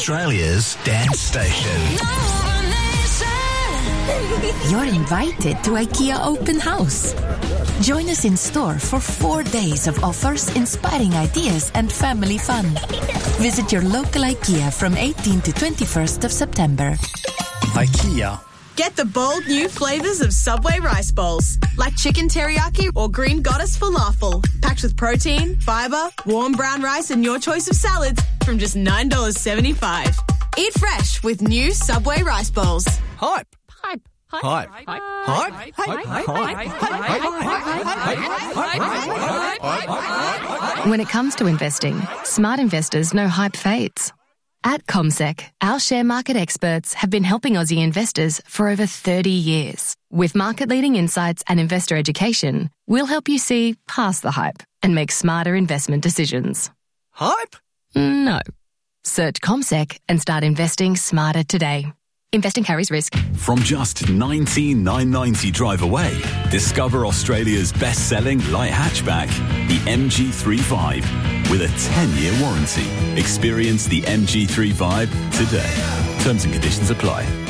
Australia's dance station. You're invited to IKEA Open House. Join us in store for 4 days of offers, inspiring ideas and family fun. Visit your local IKEA from 18th to 21st of September. IKEA. Get the bold new flavours of Subway rice bowls, like chicken teriyaki or green goddess falafel, packed with protein, fibre, warm brown rice and your choice of salads from just $9.75. Eat fresh with new Subway rice bowls. Hype. Hype. Hype. When it comes to investing, smart investors know hype fades. At CommSec, our share market experts have been helping Aussie investors for over 30 years. With market-leading insights and investor education, we'll help you see past the hype and make smarter investment decisions. Hype? No. Search CommSec and start investing smarter today. Investing carries risk. From just $19,990 drive away, discover Australia's best-selling light hatchback, the MG3 with a 10-year warranty. Experience the MG3 Vibe today. Terms and conditions apply.